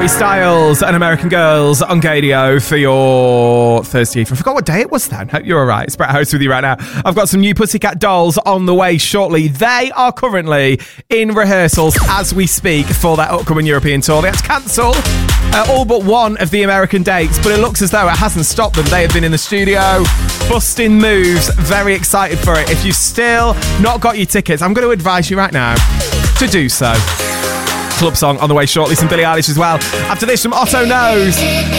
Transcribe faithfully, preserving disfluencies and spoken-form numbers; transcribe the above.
Harry Styles and American Girls on Gadio for your Thursday evening. I forgot what day it was then. Hope you're all right. It's Brett Host with you right now. I've got some new Pussycat Dolls on the way shortly. They are currently in rehearsals as we speak for their upcoming European tour. They had to cancel uh, all but one of the American dates, but it looks as though it hasn't stopped them. They have been in the studio, busting moves, very excited for it. If you've still not got your tickets, I'm going to advise you right now to do so. Club song on the way shortly, some Billie Eilish as well. After this, some Otto Knows.